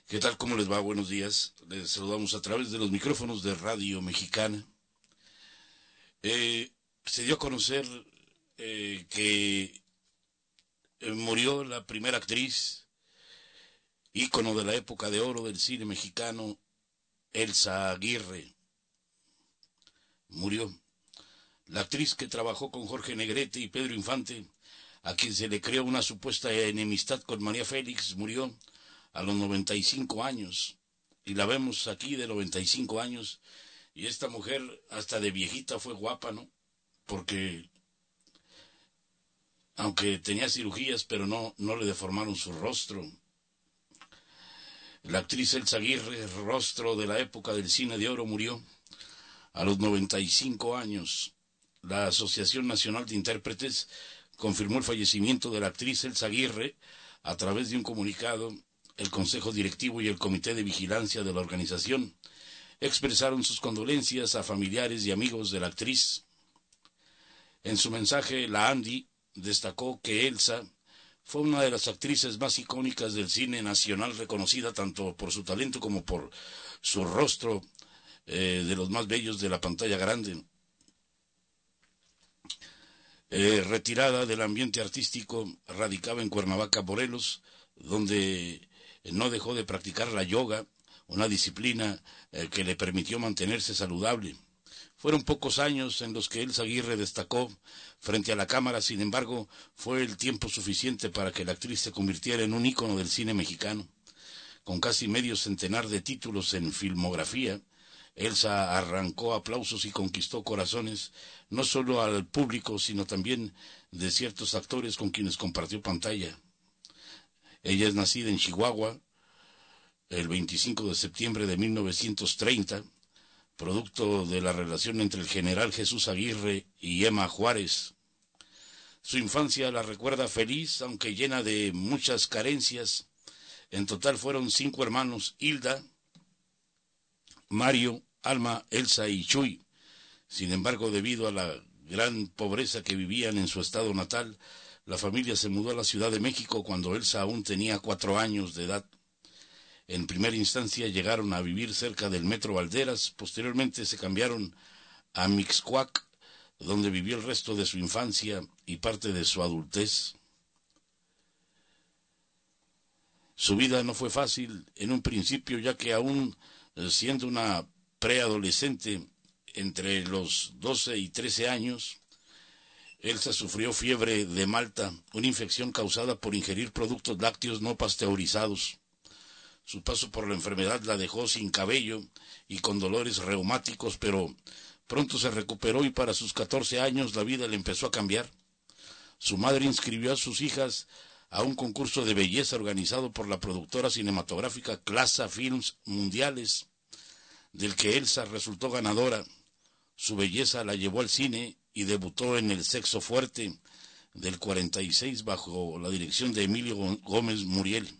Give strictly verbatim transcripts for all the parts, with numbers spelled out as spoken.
¿Qué tal? ¿Cómo les va? Buenos días. Les saludamos a través de los micrófonos de Radio Mexicana. Eh, se dio a conocer eh, que eh, murió la primera actriz, ícono de la época de oro del cine mexicano, Elsa Aguirre. Murió. La actriz que trabajó con Jorge Negrete y Pedro Infante, a quien se le creó una supuesta enemistad con María Félix, murió a los noventa y cinco años. Y la vemos aquí de noventa y cinco años. Y esta mujer, hasta de viejita, fue guapa, ¿no? Porque, aunque tenía cirugías, pero no, no le deformaron su rostro. La actriz Elsa Aguirre, rostro de la época del cine de oro, murió a los noventa y cinco años. La Asociación Nacional de Intérpretes confirmó el fallecimiento de la actriz Elsa Aguirre a través de un comunicado. El Consejo Directivo y el Comité de Vigilancia de la organización expresaron sus condolencias a familiares y amigos de la actriz. En su mensaje, la ANDI destacó que Elsa fue una de las actrices más icónicas del cine nacional, reconocida tanto por su talento como por su rostro, eh, de los más bellos de la pantalla grande. Eh, retirada del ambiente artístico, radicaba en Cuernavaca, Morelos, donde no dejó de practicar la yoga, una disciplina eh, que le permitió mantenerse saludable. Fueron pocos años en los que Elsa Aguirre destacó frente a la cámara, sin embargo, fue el tiempo suficiente para que la actriz se convirtiera en un ícono del cine mexicano. Con casi medio centenar de títulos en filmografía, Elsa arrancó aplausos y conquistó corazones, no solo al público, sino también de ciertos actores con quienes compartió pantalla. Ella es nacida en Chihuahua el veinticinco de septiembre de mil novecientos treinta, producto de la relación entre el general Jesús Aguirre y Emma Juárez. Su infancia la recuerda feliz, aunque llena de muchas carencias. En total fueron cinco hermanos: Hilda, Mario, Alma, Elsa y Chuy. Sin embargo, debido a la gran pobreza que vivían en su estado natal, la familia se mudó a la Ciudad de México cuando Elsa aún tenía cuatro años de edad. En primera instancia llegaron a vivir cerca del Metro Valderas, posteriormente se cambiaron a Mixcoac, donde vivió el resto de su infancia y parte de su adultez. Su vida no fue fácil en un principio, ya que aún siendo una preadolescente, entre los doce y trece años, Elsa sufrió fiebre de Malta, una infección causada por ingerir productos lácteos no pasteurizados. Su paso por la enfermedad la dejó sin cabello y con dolores reumáticos, pero pronto se recuperó y para sus catorce años la vida le empezó a cambiar. Su madre inscribió a sus hijas a un concurso de belleza organizado por la productora cinematográfica Clasa Films Mundiales, del que Elsa resultó ganadora. Su belleza la llevó al cine y debutó en El Sexo Fuerte del cuarenta y seis bajo la dirección de Emilio Gómez Muriel.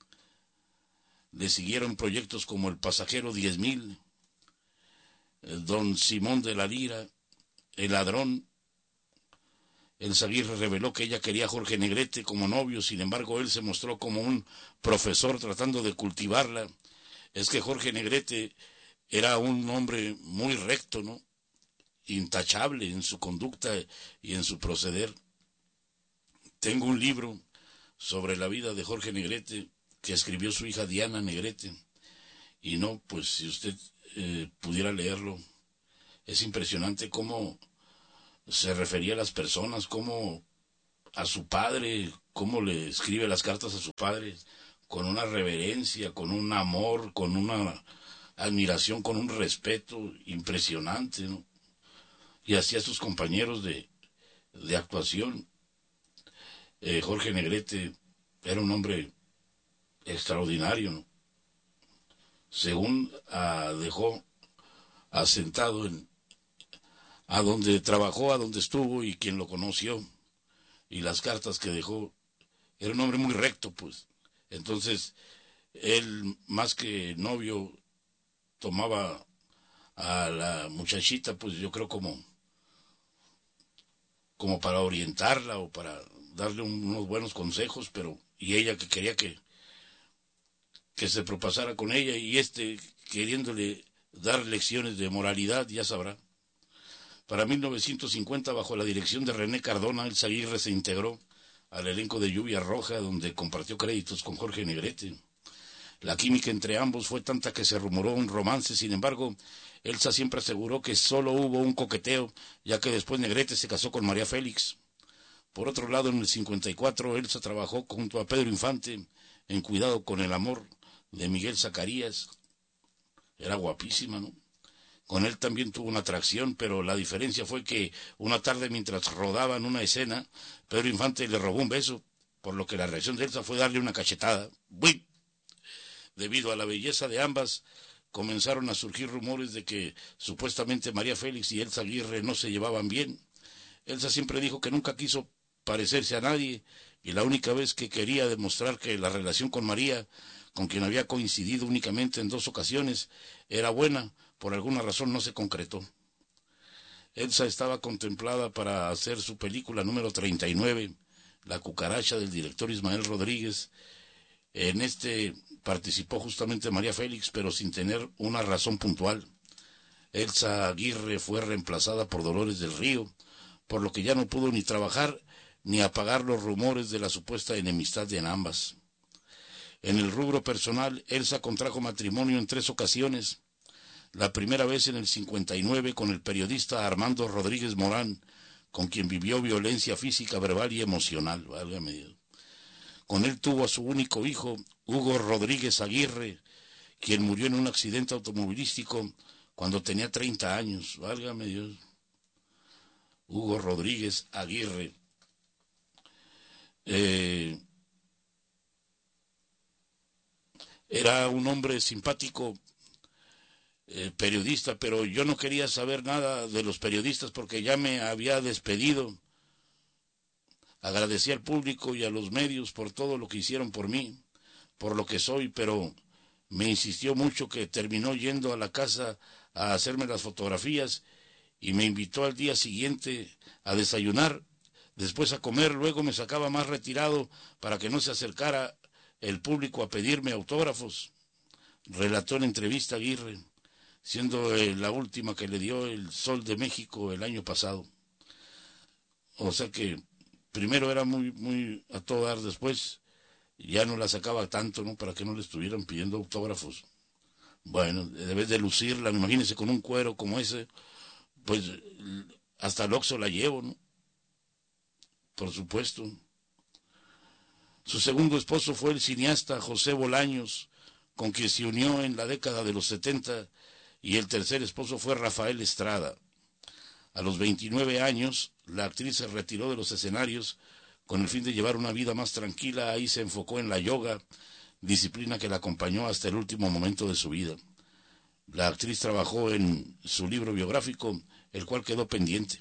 Le siguieron proyectos como El Pasajero diez mil, Don Simón de la Lira, El Ladrón. Elsa Aguirre reveló que ella quería a Jorge Negrete como novio, sin embargo él se mostró como un profesor tratando de cultivarla. Es que Jorge Negrete era un hombre muy recto, ¿no? Intachable en su conducta y en su proceder. Tengo un libro sobre la vida de Jorge Negrete que escribió su hija Diana Negrete, y no, pues si usted eh, pudiera leerlo, es impresionante cómo se refería a las personas, cómo a su padre, cómo le escribe las cartas a su padre, con una reverencia, con un amor, con una admiración, con un respeto impresionante, ¿no? Y así a sus compañeros de, de actuación. Eh, Jorge Negrete era un hombre extraordinario, ¿no? Según ah, dejó asentado en a donde trabajó, a donde estuvo y quien lo conoció, y las cartas que dejó, era un hombre muy recto, pues. Entonces, él más que novio tomaba a la muchachita, pues yo creo como como para orientarla o para darle un, unos buenos consejos, pero y ella que quería que que se propasara con ella y este queriéndole dar lecciones de moralidad, ya sabrá. Para mil novecientos cincuenta, bajo la dirección de René Cardona, Elsa Aguirre se integró al elenco de Lluvia Roja, donde compartió créditos con Jorge Negrete. La química entre ambos fue tanta que se rumoró un romance. Sin embargo, Elsa siempre aseguró que solo hubo un coqueteo, ya que después Negrete se casó con María Félix. Por otro lado, en el cincuenta y cuatro, Elsa trabajó junto a Pedro Infante en Cuidado con el amor de Miguel Zacarías. Era guapísima, ¿no? Con él también tuvo una atracción, pero la diferencia fue que una tarde mientras rodaban una escena, Pedro Infante le robó un beso, por lo que la reacción de Elsa fue darle una cachetada. ¡Bui! Debido a la belleza de ambas, comenzaron a surgir rumores de que supuestamente María Félix y Elsa Aguirre no se llevaban bien. Elsa siempre dijo que nunca quiso parecerse a nadie, y la única vez que quería demostrar que la relación con María, con quien había coincidido únicamente en dos ocasiones, era buena, por alguna razón no se concretó. Elsa estaba contemplada para hacer su película número treinta y nueve, La cucaracha, del director Ismael Rodríguez. En este participó justamente María Félix, pero sin tener una razón puntual. Elsa Aguirre fue reemplazada por Dolores del Río, por lo que ya no pudo ni trabajar ni apagar los rumores de la supuesta enemistad de ambas. En el rubro personal, Elsa contrajo matrimonio en tres ocasiones. La primera vez en el cincuenta y nueve con el periodista Armando Rodríguez Morán, con quien vivió violencia física, verbal y emocional. Válgame Dios. Con él tuvo a su único hijo, Hugo Rodríguez Aguirre, quien murió en un accidente automovilístico cuando tenía treinta años. Válgame Dios. Hugo Rodríguez Aguirre. Eh, era un hombre simpático, eh, periodista, pero yo no quería saber nada de los periodistas porque ya me había despedido. Agradecí al público y a los medios por todo lo que hicieron por mí, por lo que soy, pero me insistió mucho, que terminó yendo a la casa a hacerme las fotografías y me invitó al día siguiente a desayunar, después a comer, luego me sacaba más retirado para que no se acercara el público a pedirme autógrafos, relató en entrevista Aguirre, siendo eh, la última que le dio el Sol de México el año pasado. O sea que primero era muy, muy a todo dar, después ya no la sacaba tanto, ¿no? Para que no le estuvieran pidiendo autógrafos. Bueno, debes de lucirla, imagínense con un cuero como ese, pues hasta el Oxxo la llevo, ¿no? Por supuesto. Su segundo esposo fue el cineasta José Bolaños, con quien se unió en la década de los setenta, y el tercer esposo fue Rafael Estrada. A los veintinueve años, la actriz se retiró de los escenarios con el fin de llevar una vida más tranquila. Ahí se enfocó en la yoga, disciplina que la acompañó hasta el último momento de su vida. La actriz trabajó en su libro biográfico, el cual quedó pendiente.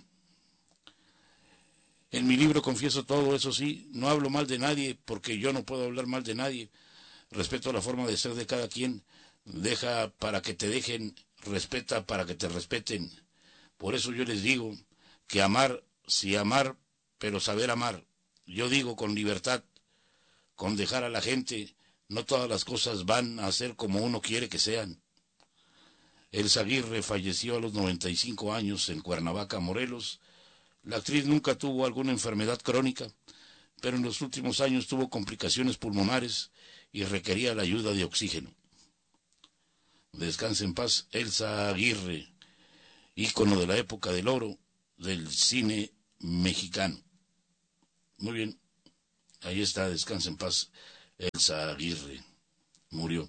En mi libro confieso todo, eso sí, no hablo mal de nadie porque yo no puedo hablar mal de nadie. Respeto la forma de ser de cada quien. Deja para que te dejen, respeta para que te respeten. Por eso yo les digo que amar, sí amar, pero saber amar. Yo digo con libertad, con dejar a la gente. No todas las cosas van a ser como uno quiere que sean. Elsa Aguirre falleció a los noventa y cinco años en Cuernavaca, Morelos. La actriz nunca tuvo alguna enfermedad crónica, pero en los últimos años tuvo complicaciones pulmonares y requería la ayuda de oxígeno. Descanse en paz, Elsa Aguirre, ícono de la época del oro del cine mexicano. Muy bien, ahí está, descanse en paz, Elsa Aguirre, murió.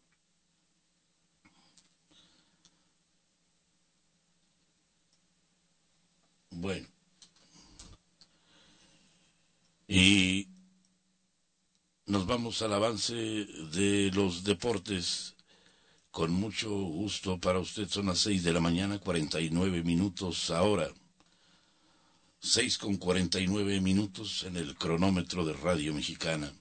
Bueno, y nos vamos al avance de los deportes. Con mucho gusto para usted, son las seis de la mañana, cuarenta y nueve minutos ahora. Seis con cuarenta y nueve minutos en el cronómetro de Radio Mexicana.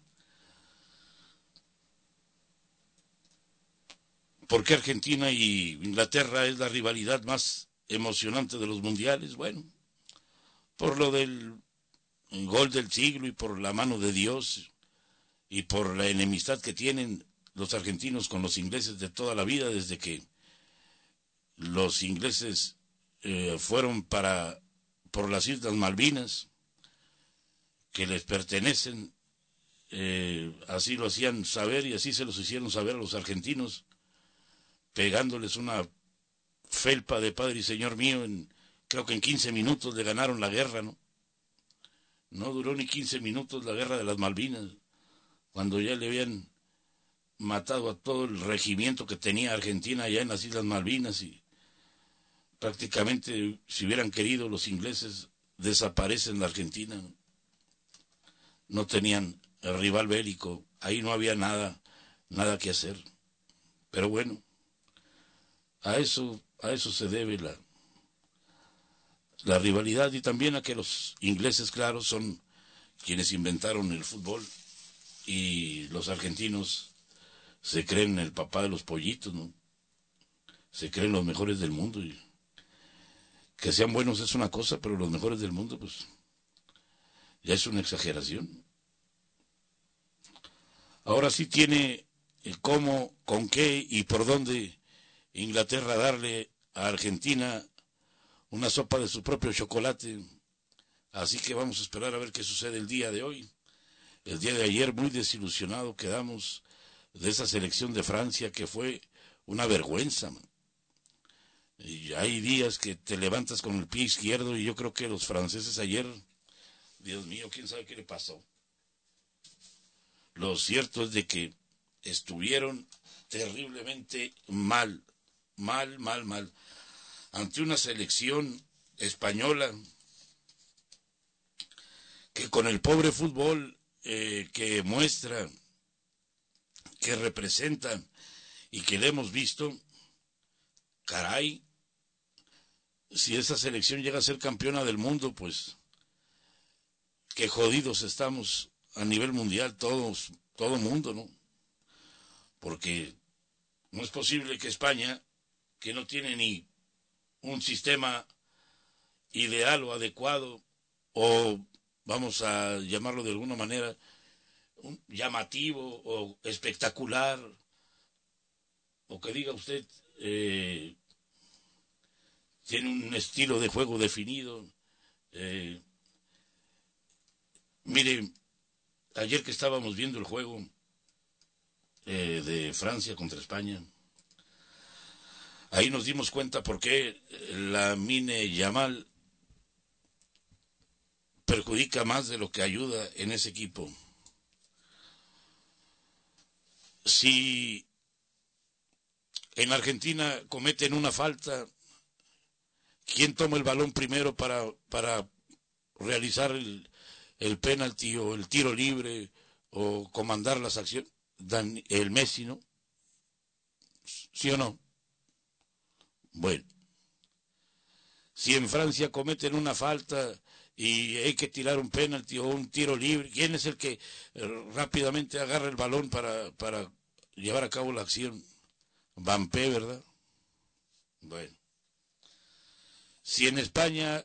¿Por qué Argentina y Inglaterra es la rivalidad más emocionante de los mundiales? Bueno, por lo del gol del siglo y por la mano de Dios y por la enemistad que tienen los argentinos con los ingleses de toda la vida, desde que los ingleses eh, fueron para por las Islas Malvinas, que les pertenecen, eh, así lo hacían saber y así se los hicieron saber a los argentinos, pegándoles una felpa de padre y señor mío, en, creo que en quince minutos le ganaron la guerra, ¿no? No duró ni quince minutos la guerra de las Malvinas, cuando ya le habían matado a todo el regimiento que tenía Argentina allá en las Islas Malvinas, y prácticamente, si hubieran querido, los ingleses desaparecen la Argentina, ¿no? No tenían el rival bélico, ahí no había nada, nada que hacer. Pero bueno, a eso, a eso se debe la, la rivalidad, y también a que los ingleses, claro, son quienes inventaron el fútbol, y los argentinos se creen el papá de los pollitos, ¿no? Se creen los mejores del mundo, y que sean buenos es una cosa, pero los mejores del mundo, pues, ya es una exageración. Ahora sí tiene el cómo, con qué y por dónde Inglaterra darle a Argentina una sopa de su propio chocolate. Así que vamos a esperar a ver qué sucede el día de hoy. El día de ayer muy desilusionado quedamos de esa selección de Francia, que fue una vergüenza, man. Y hay días que te levantas con el pie izquierdo, y yo creo que los franceses ayer, Dios mío, quién sabe qué le pasó. Lo cierto es de que estuvieron terriblemente mal, mal, mal, mal, ante una selección española que con el pobre fútbol eh, que muestra, que representa y que le hemos visto, caray, si esa selección llega a ser campeona del mundo, pues qué jodidos estamos a nivel mundial, todos, todo mundo, ¿no? Porque no es posible que España, que no tiene ni un sistema ideal o adecuado, o vamos a llamarlo de alguna manera, un llamativo o espectacular, o que diga usted, eh, tiene un estilo de juego definido. Eh, mire, ayer que estábamos viendo el juego eh, de Francia contra España, ahí nos dimos cuenta por qué Lamine Yamal perjudica más de lo que ayuda en ese equipo. Si en Argentina cometen una falta, ¿quién toma el balón primero para, para realizar el, el penalti o el tiro libre o comandar las acciones? Dan, el Messi, ¿no? ¿Sí o no? Bueno, si en Francia cometen una falta y hay que tirar un penalti o un tiro libre, ¿quién es el que eh, rápidamente agarra el balón para, para llevar a cabo la acción? Mbappé, ¿verdad? Bueno, si en España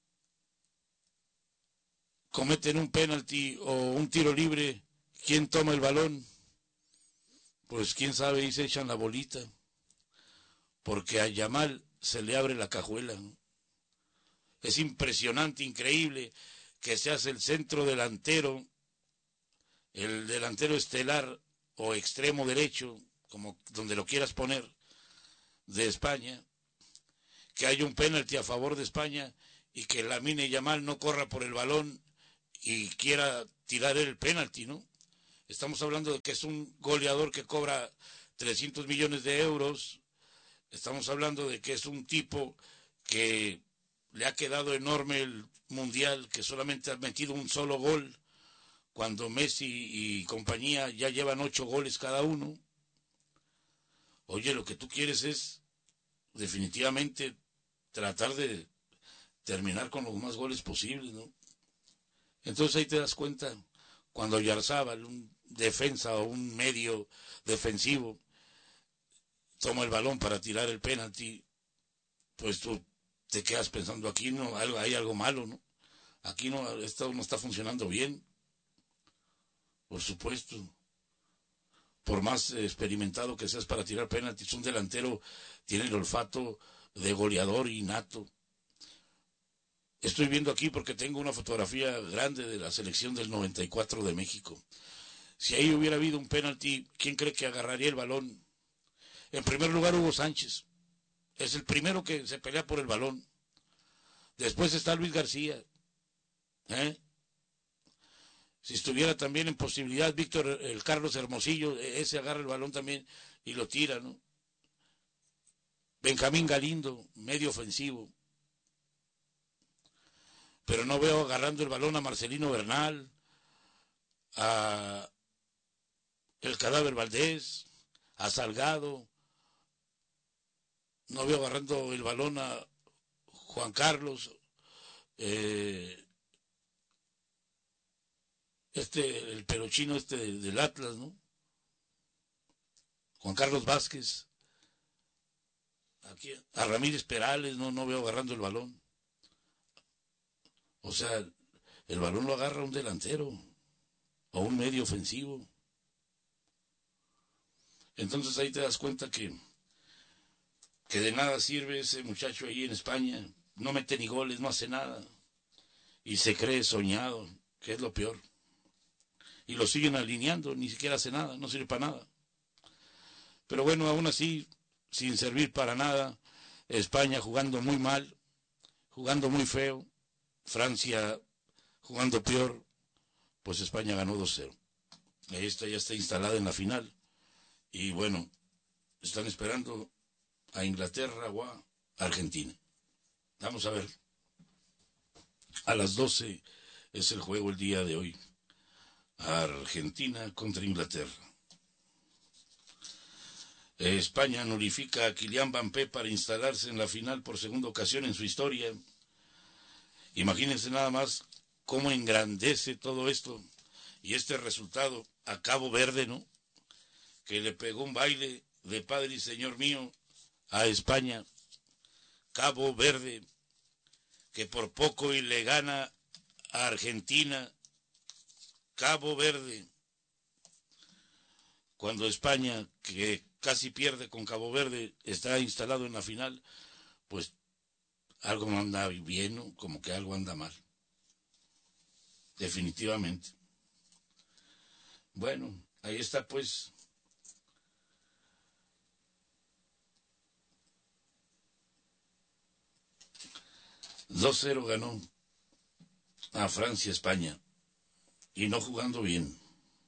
cometen un penalti o un tiro libre, ¿quién toma el balón? Pues quién sabe, y se echan la bolita, porque a Yamal se le abre la cajuela, ¿no? Es impresionante, increíble, que se hace el centro delantero, el delantero estelar o extremo derecho, como donde lo quieras poner, de España, que haya un penalti a favor de España y que Lamine Yamal no corra por el balón y quiera tirar el penalti, ¿no? Estamos hablando de que es un goleador que cobra trescientos millones de euros, estamos hablando de que es un tipo que le ha quedado enorme el mundial, que solamente ha metido un solo gol, cuando Messi y compañía ya llevan ocho goles cada uno. Oye, lo que tú quieres es definitivamente tratar de terminar con los más goles posibles, ¿no? Entonces ahí te das cuenta, cuando Oyarzabal, un defensa o un medio defensivo, toma el balón para tirar el penalti, pues tú te quedas pensando, aquí no hay algo malo, ¿no? Aquí no, esto no está funcionando bien. Por supuesto. por más experimentado que seas para tirar penaltis, un delantero tiene el olfato de goleador innato. Estoy viendo aquí porque tengo una fotografía grande de la selección del noventa y cuatro de México. Si ahí hubiera habido un penalti, ¿quién cree que agarraría el balón? En primer lugar, Hugo Sánchez. Es el primero que se pelea por el balón. Después está Luis García. ¿Eh? Si estuviera también en posibilidad Víctor, el Carlos Hermosillo, ese agarra el balón también y lo tira, ¿no? Benjamín Galindo, medio ofensivo. Pero no veo agarrando el balón a Marcelino Bernal, a el Cadáver Valdés, a Salgado. No veo agarrando el balón a Juan Carlos, eh, este, el perochino este del Atlas, ¿no? Juan Carlos Vázquez. Aquí, a Ramírez Perales, no, no veo agarrando el balón. O sea, el balón lo agarra un delantero o un medio ofensivo. Entonces ahí te das cuenta que, que de nada sirve ese muchacho ahí en España. No mete ni goles, no hace nada. Y se cree soñado, que es lo peor. Y lo siguen alineando, ni siquiera hace nada, no sirve para nada. Pero bueno, aún así, sin servir para nada, España jugando muy mal, jugando muy feo, Francia jugando peor, pues España ganó dos cero. Esta ya está instalada en la final. Y bueno, están esperando a Inglaterra o a Argentina. Vamos a ver. A las doce es el juego el día de hoy. Argentina contra Inglaterra. España nulifica a Kylian Mbappé para instalarse en la final por segunda ocasión en su historia. Imagínense nada más cómo engrandece todo esto y este resultado a Cabo Verde, ¿no? Que le pegó un baile de Padre y Señor mío a España. Cabo Verde, que por poco y le gana a Argentina. Cabo Verde, cuando España, que casi pierde con Cabo Verde, está instalado en la final, pues algo no anda bien, ¿no? Como que algo anda mal. Definitivamente. Bueno, ahí está pues. dos cero ganó a Francia, España, y no jugando bien.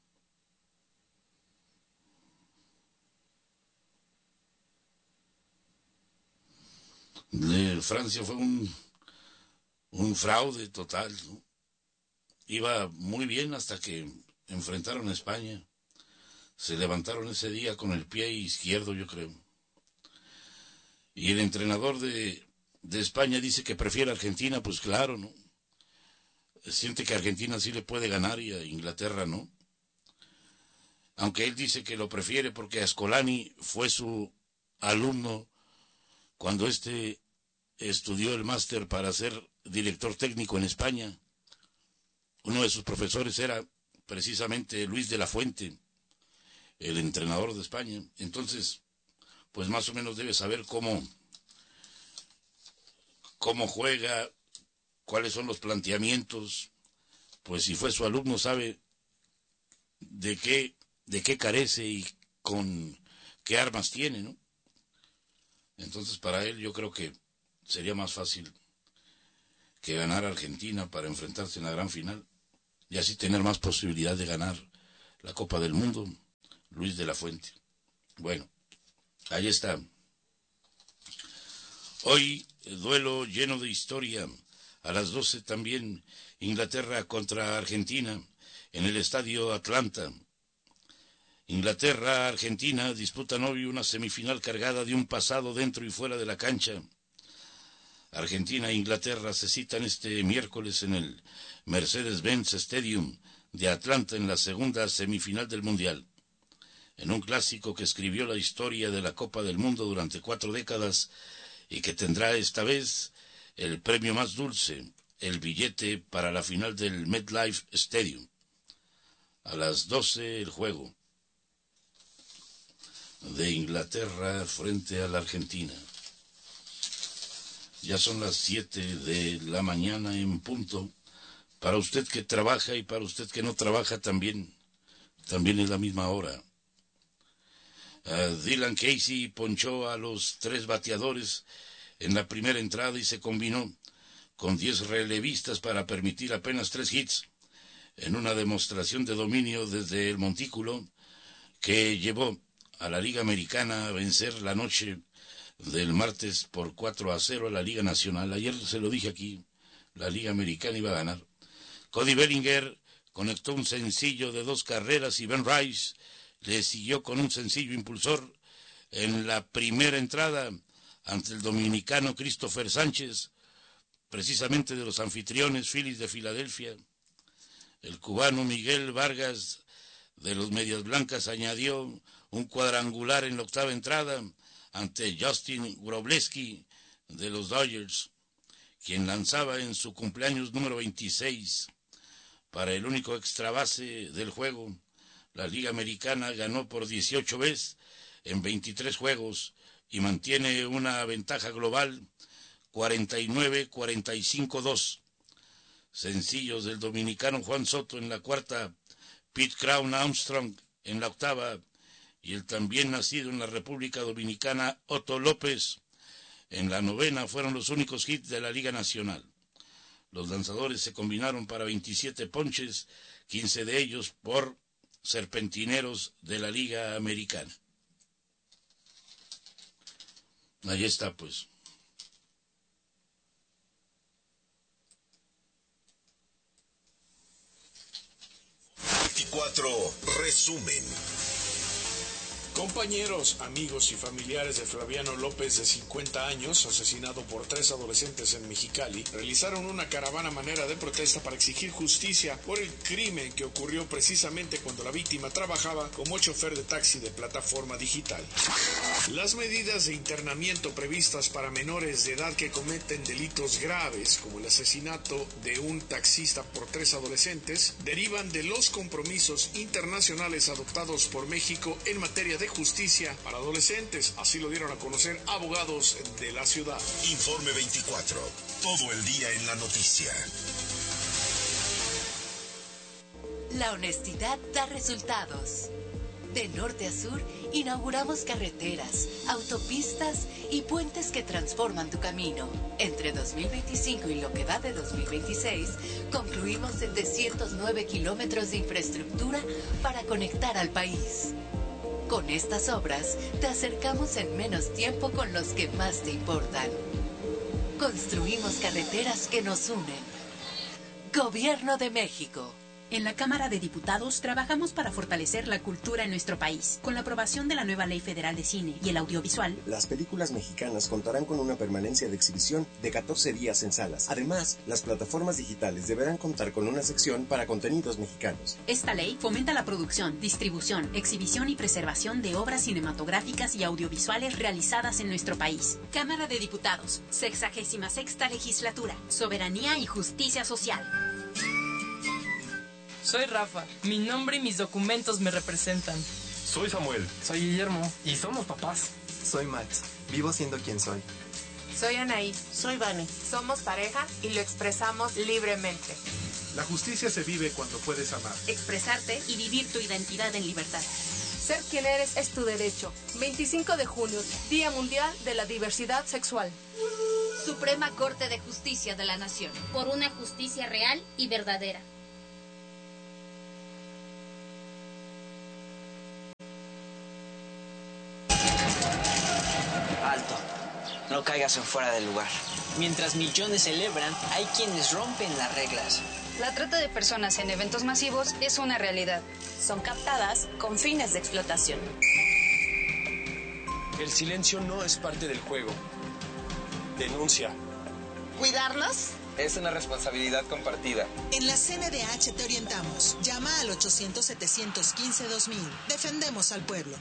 De Francia fue un, un fraude total, ¿no? Iba muy bien hasta que enfrentaron a España. Se levantaron ese día con el pie izquierdo, yo creo. Y el entrenador de, de España dice que prefiere a Argentina, pues claro, ¿no? Siente que Argentina sí le puede ganar y a Inglaterra no. Aunque él dice que lo prefiere porque Ascolani fue su alumno cuando éste estudió el máster para ser director técnico en España. Uno de sus profesores era precisamente Luis de la Fuente, el entrenador de España. Entonces, pues más o menos debe saber cómo, cómo juega, cuáles son los planteamientos. Pues si fue su alumno sabe de qué, de qué carece y con qué armas tiene, ¿no? Entonces para él yo creo que sería más fácil que ganar a Argentina para enfrentarse en la gran final y así tener más posibilidad de ganar la Copa del Mundo. Luis de la Fuente. Bueno, ahí está. Hoy, el duelo lleno de historia. A las doce también Inglaterra contra Argentina en el Estadio Atlanta. Inglaterra-Argentina disputan hoy una semifinal cargada de un pasado dentro y fuera de la cancha. Argentina e Inglaterra se citan este miércoles en el Mercedes-Benz Stadium de Atlanta en la segunda semifinal del Mundial. En un clásico que escribió la historia de la Copa del Mundo durante cuatro décadas y que tendrá esta vez el premio más dulce, el billete para la final del MetLife Stadium. A las doce el juego. de Inglaterra frente a la Argentina. Ya son las siete de la mañana en punto. Para usted que trabaja y para usted que no trabaja también, también es la misma hora. Uh, Dylan Casey ponchó a los tres bateadores en la primera entrada y se combinó con diez relevistas para permitir apenas tres hits en una demostración de dominio desde el montículo que llevó a la Liga Americana a vencer la noche del martes por cuatro a cero a la Liga Nacional. Ayer se lo dije aquí, la Liga Americana iba a ganar. Cody Bellinger conectó un sencillo de dos carreras y Ben Rice le siguió con un sencillo impulsor en la primera entrada ante el dominicano Christopher Sánchez, precisamente de los anfitriones Phillies de Filadelfia. El cubano Miguel Vargas de los Medias Blancas añadió un cuadrangular en la octava entrada ante Justin Wrobleski de los Dodgers, quien lanzaba en su cumpleaños número veintiséis. Para el único extra base del juego, la Liga Americana ganó por dieciocho veces en veintitrés juegos y mantiene una ventaja global cuarenta y nueve a cuarenta y cinco a dos. Sencillos del dominicano Juan Soto en la cuarta, Pete Crown Armstrong en la octava y el también nacido en la República Dominicana Otto López en la novena fueron los únicos hits de la Liga Nacional. Los lanzadores se combinaron para veintisiete ponches, quince de ellos por serpentineros de la Liga Americana. Ahí está, pues. veinticuatro Resumen. Compañeros, amigos y familiares de Flaviano López, de cincuenta años, asesinado por tres adolescentes en Mexicali, realizaron una caravana manera de protesta para exigir justicia por el crimen que ocurrió precisamente cuando la víctima trabajaba como chofer de taxi de plataforma digital. Las medidas de internamiento previstas para menores de edad que cometen delitos graves, como el asesinato de un taxista por tres adolescentes, derivan de los compromisos internacionales adoptados por México en materia de justicia para adolescentes. Así lo dieron a conocer abogados de la ciudad. Informe veinticuatro. Todo el día en la noticia. La honestidad da resultados. De norte a sur, inauguramos carreteras, autopistas y puentes que transforman tu camino. Entre dos mil veinticinco y lo que va de dos mil veintiséis, concluimos setecientos nueve kilómetros de infraestructura para conectar al país. Con estas obras, te acercamos en menos tiempo con los que más te importan. Construimos carreteras que nos unen. Gobierno de México. En la Cámara de Diputados trabajamos para fortalecer la cultura en nuestro país. Con la aprobación de la nueva Ley Federal de Cine y el Audiovisual, las películas mexicanas contarán con una permanencia de exhibición de catorce días en salas. Además, las plataformas digitales deberán contar con una sección para contenidos mexicanos. Esta ley fomenta la producción, distribución, exhibición y preservación de obras cinematográficas y audiovisuales realizadas en nuestro país. Cámara de Diputados, sexagésima sexta Legislatura, Soberanía y Justicia Social. Soy Rafa. Mi nombre y mis documentos me representan. Soy Samuel. Soy Guillermo. Y somos papás. Soy Max. Vivo siendo quien soy. Soy Anaí. Soy Vane. Somos pareja y lo expresamos libremente. La justicia se vive cuando puedes amar, expresarte y vivir tu identidad en libertad. Ser quien eres es tu derecho. veinticinco de junio, Día Mundial de la Diversidad Sexual. Suprema Corte de Justicia de la Nación. Por una justicia real y verdadera. Alto, no caigas en fuera del lugar. Mientras millones celebran, hay quienes rompen las reglas. La trata de personas en eventos masivos es una realidad. Son captadas con fines de explotación. El silencio no es parte del juego. Denuncia. ¿Cuidarnos? Es una responsabilidad compartida. En la C N D H te orientamos. Llama al ochocientos, setecientos quince, dos mil. Defendemos al pueblo.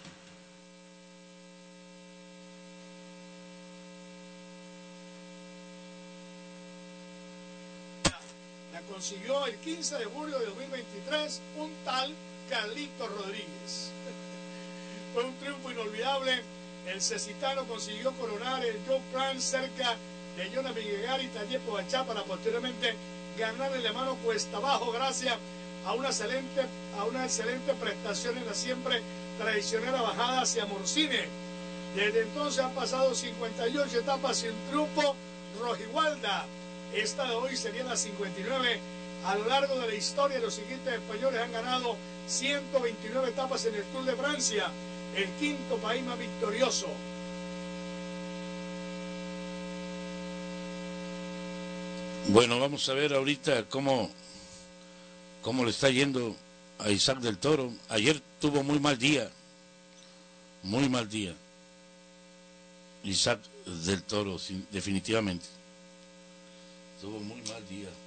Consiguió el quince de julio de dos mil veintitrés un tal Carlito Rodríguez. Fue un triunfo inolvidable. El cecitano consiguió coronar el Joe Prance cerca de Jonah Miguel y Tadej Pogačar para posteriormente ganarle la mano cuesta abajo gracias a una excelente, a una excelente prestación en la siempre tradicional bajada hacia Morcine. Desde entonces han pasado cincuenta y ocho etapas sin triunfo rojigualda. Esta de hoy sería la cincuenta y nueve. A lo largo de la historia, los ciclistas españoles han ganado ciento veintinueve etapas en el Tour de Francia, el quinto país más victorioso. Bueno, vamos a ver ahorita cómo, cómo le está yendo a Isaac del Toro. Ayer tuvo muy mal día, muy mal día. Isaac del Toro, definitivamente. Tuvo muy mal día.